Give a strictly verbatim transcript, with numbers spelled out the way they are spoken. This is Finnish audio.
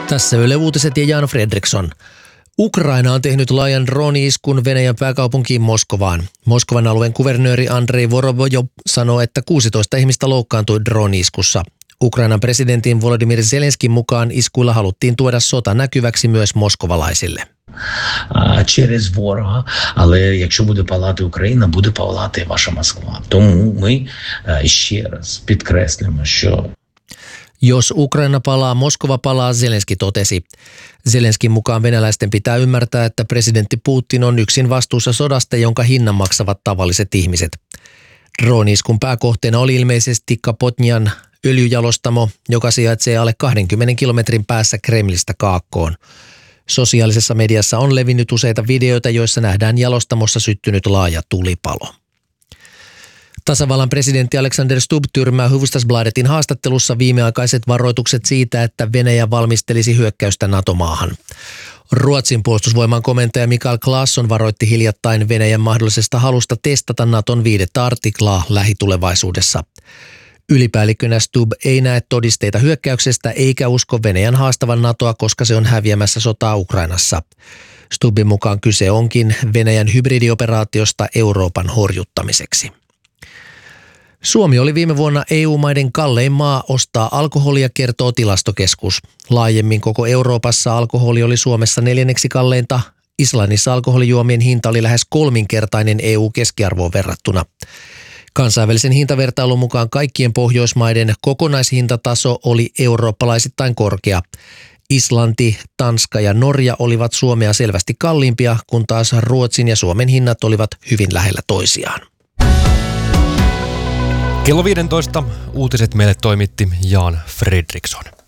Tässä Yle Uutiset ja Jan Fredriksson. Ukraina on tehnyt laajan drone-iskun Venäjän pääkaupunkiin Moskovaan. Moskovan alueen kuvernööri Andrei Vorobjov sanoo, että kuusitoista ihmistä loukkaantui drone-iskussa. Ukrainan presidentin Volodymyr Zelenskin mukaan iskuilla haluttiin tuoda sota näkyväksi myös moskovalaisille. Через ворога, але якщо буде палати Україна, буде палати ваша Москва. Тому ми ще раз підкреслюємо, що Jos Ukraina palaa, Moskova palaa, Zelenski totesi. Zelenskin mukaan venäläisten pitää ymmärtää, että presidentti Putin on yksin vastuussa sodasta, jonka hinnan maksavat tavalliset ihmiset. Drone-iskun pääkohteena oli ilmeisesti Kapotnian öljyjalostamo, joka sijaitsee alle kaksikymmentä kilometrin päässä Kremlistä kaakkoon. Sosiaalisessa mediassa on levinnyt useita videoita, joissa nähdään jalostamossa syttynyt laaja tulipalo. Tasavallan presidentti Alexander Stubb tyrmää Hufvudstadsbladetin haastattelussa viimeaikaiset varoitukset siitä, että Venäjä valmistelisi hyökkäystä NATO-maahan. Ruotsin puolustusvoiman komentaja Mikael Claesson varoitti hiljattain Venäjän mahdollisesta halusta testata NATOn viidettä artiklaa lähitulevaisuudessa. Ylipäällikkönä Stubb ei näe todisteita hyökkäyksestä eikä usko Venäjän haastavan NATOa, koska se on häviämässä sotaa Ukrainassa. Stubbin mukaan kyse onkin Venäjän hybridioperaatiosta Euroopan horjuttamiseksi. Suomi oli viime vuonna E U-maiden kallein maa ostaa alkoholia, kertoo Tilastokeskus. Laajemmin koko Euroopassa alkoholi oli Suomessa neljänneksi kalleinta. Islannissa alkoholijuomien hinta oli lähes kolminkertainen E U-keskiarvoon verrattuna. Kansainvälisen hintavertailun mukaan kaikkien Pohjoismaiden kokonaishintataso oli eurooppalaisittain korkea. Islanti, Tanska ja Norja olivat Suomea selvästi kalliimpia, kun taas Ruotsin ja Suomen hinnat olivat hyvin lähellä toisiaan. Kello viisitoista uutiset meille toimitti Jan Fredriksson.